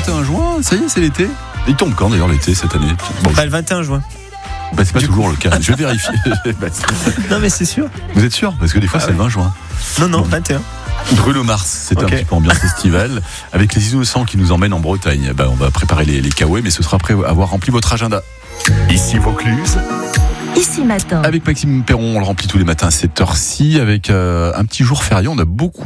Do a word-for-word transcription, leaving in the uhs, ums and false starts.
et un juin, ça y est, c'est l'été. Il tombe quand d'ailleurs l'été cette année? Bon, bah, le vingt et un juin. Bah, c'est pas Du toujours coup. le cas. Je vais vérifier. Non, mais c'est sûr. Vous êtes sûr? Parce que des fois Ah c'est le ouais. vingt juin. Non, non, Bon. vingt et un. Bruno Mars, c'est Ok. un petit peu ambiance estivale. Avec les innocents qui nous emmènent en Bretagne. Bah, on va préparer les, les kawaii, mais ce sera après avoir rempli votre agenda. Ici Vaucluse. Ici Matin. Avec Maxime Perron, on le remplit tous les matins à cette heure-ci. Avec euh, un petit jour férié, on a beaucoup